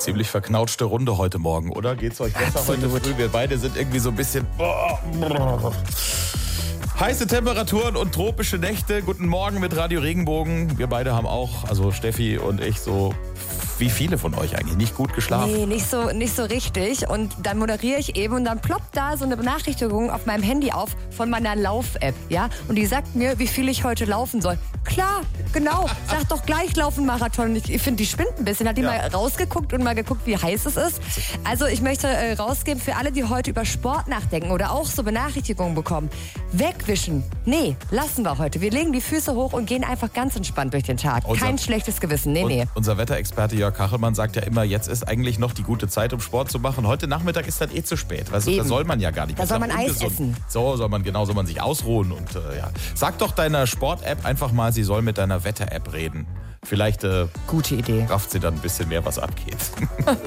Ziemlich verknautschte Runde heute Morgen, oder? Geht's euch besser heute früh? Wir beide sind irgendwie so ein bisschen... Heiße Temperaturen und tropische Nächte. Guten Morgen mit Radio Regenbogen. Wir beide haben auch, also Steffi und ich, so wie viele von euch eigentlich, nicht gut geschlafen. Nee, nicht so richtig. Und dann moderiere ich eben und dann ploppt da so eine Benachrichtigung auf meinem Handy auf von meiner Lauf-App, ja? Und die sagt mir, wie viel ich heute laufen soll. Klar, genau. Sag doch gleich laufen Marathon. Ich finde, die spinnt ein bisschen. Hat die mal rausgeguckt und mal geguckt, wie heiß es ist? Also ich möchte rausgeben für alle, die heute über Sport nachdenken oder auch so Benachrichtigungen bekommen. Wegwischen. Nee, lassen wir heute. Wir legen die Füße hoch und gehen einfach ganz entspannt durch den Tag. Kein schlechtes Gewissen. Nee. Unser Wetterexperte Jörg Kachelmann sagt ja immer, jetzt ist eigentlich noch die gute Zeit, um Sport zu machen. Heute Nachmittag ist dann zu spät. Weißt du, da soll man ja gar nicht. Da soll man Eis essen. So soll man sich ausruhen. Und sag doch deiner Sport-App einfach mal, sie soll mit deiner Wetter-App reden. Vielleicht gute Idee. rafft sie dann ein bisschen mehr, was abgeht.